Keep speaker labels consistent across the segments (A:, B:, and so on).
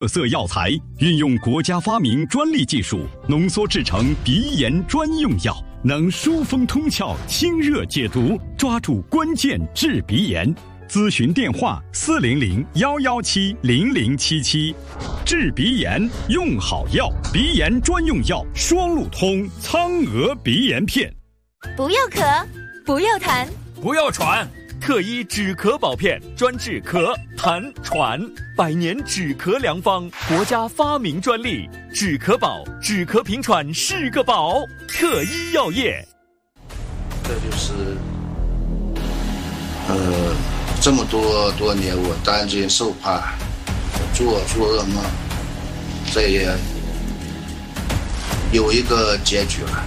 A: 特色药材运用国家发明专利技术浓缩制成鼻炎专用药，能疏风通窍、清热解毒，抓住关键治鼻炎。咨询电话400-117-0077。治鼻炎用好药，鼻炎专用药双路通苍娥鼻炎片。
B: 不要咳，不要痰，
C: 不要喘。特一止咳宝片专治咳、痰、喘，100年止咳良方，国家发明专利，止咳宝，止咳平喘是个宝。特一药业。
D: 这就是这么多年我担惊受怕，做噩梦，这也有一个结局了。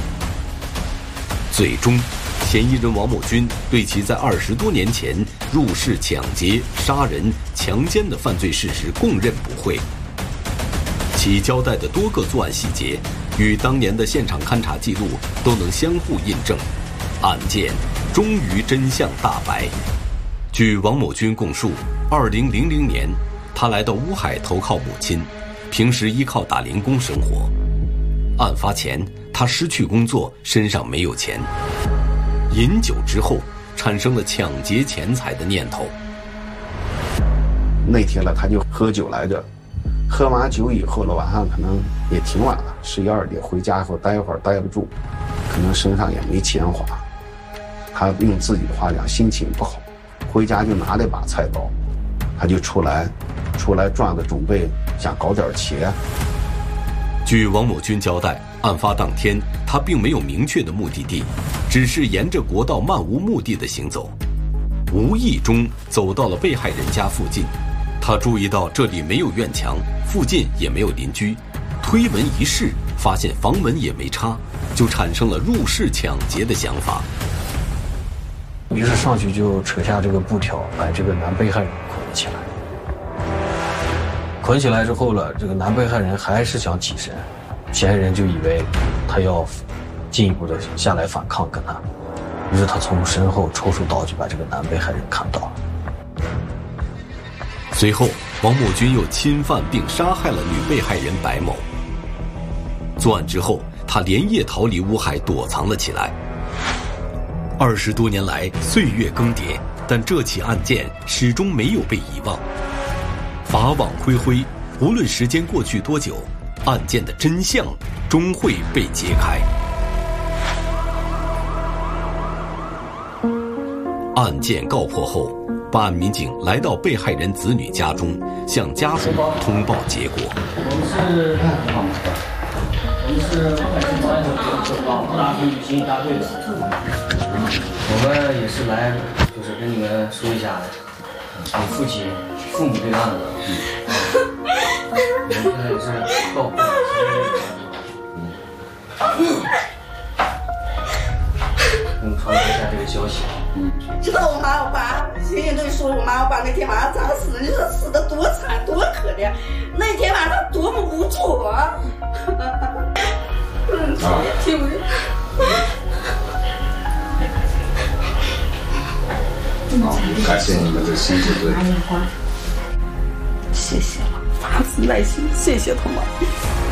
E: 最终嫌疑人王某军对其在20多年前入室抢劫、杀人、强奸的犯罪事实供认不讳。其交代的多个作案细节与当年的现场勘查记录都能相互印证，案件终于真相大白。据王某军供述，2000年他来到乌海投靠母亲，平时依靠打零工生活。案发前他失去工作，身上没有钱。饮酒之后，产生了抢劫钱财的念头。
F: 那天了，他就喝酒来着，喝完酒以后了，晚上可能也挺晚了，11、12点回家以后待一会儿待不住，可能身上也没钱花。他用自己的话讲，心情不好，回家就拿了一把菜刀，他就出来转的，准备想搞点钱。
E: 据王某军交代，案发当天他并没有明确的目的地，只是沿着国道漫无目的的行走，无意中走到了被害人家附近。他注意到这里没有院墙，附近也没有邻居，推门一试，发现房门也没插，就产生了入室抢劫的想法。
G: 于是上去就扯下这个布条，把这个男被害人捆起来。捆起来之后了，这个男被害人还是想起身，嫌疑人就以为他要进一步的下来反抗跟他，于是他从身后抽出刀就把这个男被害人砍倒了。
E: 随后王某军又侵犯并杀害了女被害人白某。作案之后，他连夜逃离乌海躲藏了起来。20多年来岁月更迭，但这起案件始终没有被遗忘。法网恢恢，无论时间过去多久，案件的真相终会被揭开。案件告破后，办案民警来到被害人子女家中，向家属通报结果。
G: 我们是大队旅行大队的，我们也是来就是跟你们说一下你父母这个案子。我们现在也是告破我们传达一下这个消息。
H: 知道我妈我爸，人家都说我妈我爸那天晚上咋死的？你说死的多惨多可怜，那天晚上多么无助啊！听不见。
D: 感谢你们的辛苦对。
H: 谢谢了，发自内心谢谢他们。